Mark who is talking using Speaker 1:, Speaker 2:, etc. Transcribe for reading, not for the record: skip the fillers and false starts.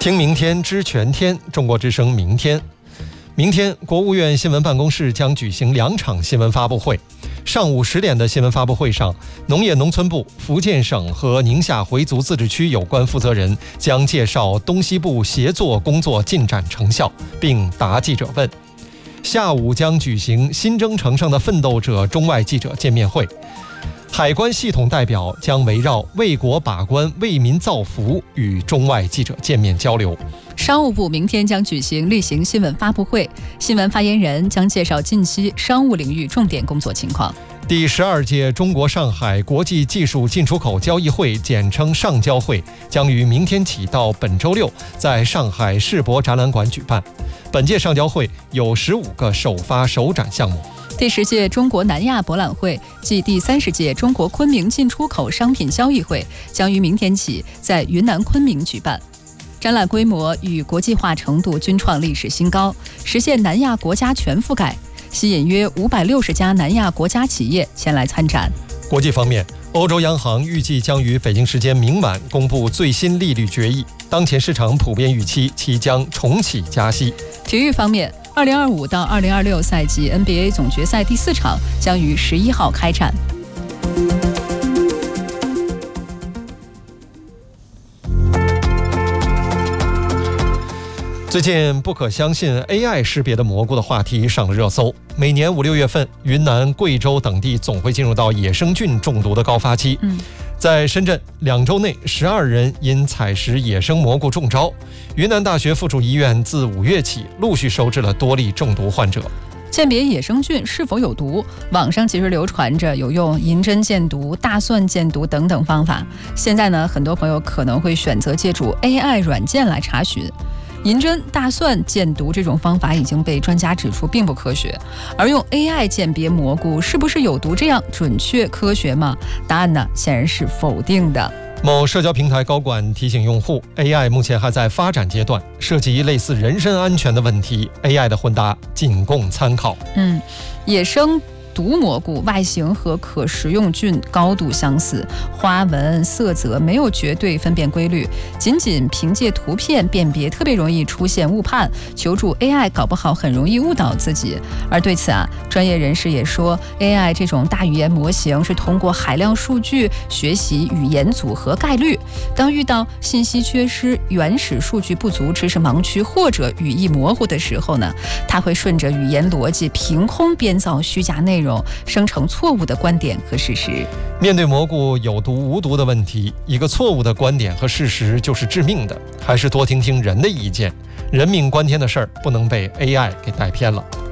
Speaker 1: 听明天知全天，中国之声明天。明天，国务院新闻办公室将举行2场新闻发布会。上午10点的新闻发布会上，农业农村部、福建省和宁夏回族自治区有关负责人将介绍东西部协作工作进展成效，并答记者问。下午将举行新征程上的奋斗者中外记者见面会。海关系统代表将围绕为国把关、为民造福与中外记者见面交流。
Speaker 2: 商务部明天将举行例行新闻发布会，新闻发言人将介绍近期商务领域重点工作情况。
Speaker 1: 第12届中国上海国际技术进出口交易会，简称上交会，将于明天起到本周六在上海世博展览馆举办。本届上交会有15个首发首展项目。
Speaker 2: 第10届中国南亚博览会暨第30届中国昆明进出口商品交易会将于明天起在云南昆明举办。展览规模与国际化程度均创历史新高，实现南亚国家全覆盖，吸引约560家南亚国家企业前来参展。
Speaker 1: 国际方面，欧洲央行预计将于北京时间明晚公布最新利率决议，当前市场普遍预期其将重启加息。
Speaker 2: 体育方面，2025到2026赛季 NBA 总决赛第4场将于11号开战。
Speaker 1: 最近不可相信 AI 识别的蘑菇的话题上了热搜。每年5、6月份，云南、贵州等地总会进入到野生菌中毒的高发期。在深圳，2周内12人因采食野生蘑菇中招。云南大学附属医院自5月起陆续收治了多例中毒患者。
Speaker 2: 鉴别野生菌是否有毒，网上其实流传着有用银针箭毒、大蒜箭毒等等方法。现在呢，很多朋友可能会选择借助 AI 软件来查询。银针、大蒜箭毒这种方法已经被专家指出并不科学，而用 AI 鉴别蘑菇是不是有毒这样准确科学吗？答案呢，显然是否定的。
Speaker 1: 某社交平台高管提醒用户 ，AI 目前还在发展阶段，涉及类似人身安全的问题 ，AI 的回答仅供参考。
Speaker 2: 野生毒蘑菇外形和可食用菌高度相似，花纹、色泽没有绝对分辨规律，仅凭借图片辨别特别容易出现误判，求助 AI 搞不好很容易误导自己。而对此专业人士也说 ，AI 这种大语言模型是通过海量数据学习语言组合概率，当遇到信息缺失、原始数据不足、知识盲区或者语义模糊的时候呢，它会顺着语言逻辑凭空编造虚假内容，生成错误的观点和事实。
Speaker 1: 面对蘑菇有毒无毒的问题，一个错误的观点和事实就是致命的，还是多听听人的意见。人命关天的事儿不能被 AI 给带偏了。